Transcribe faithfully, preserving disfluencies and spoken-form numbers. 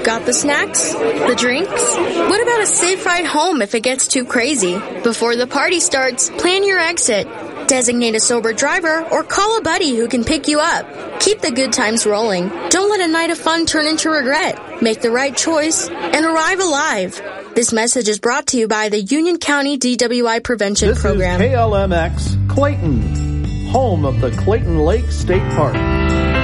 Got the snacks? The drinks? What about a safe ride home if it gets too crazy? Before the party starts, plan your exit. Designate a sober driver or call a buddy who can pick you up. Keep the good times rolling. Don't let a night of fun turn into regret. Make the right choice and arrive alive. This message is brought to you by the Union County D W I Prevention this Program. This is K L M X Clayton, home of the Clayton Lake State Park.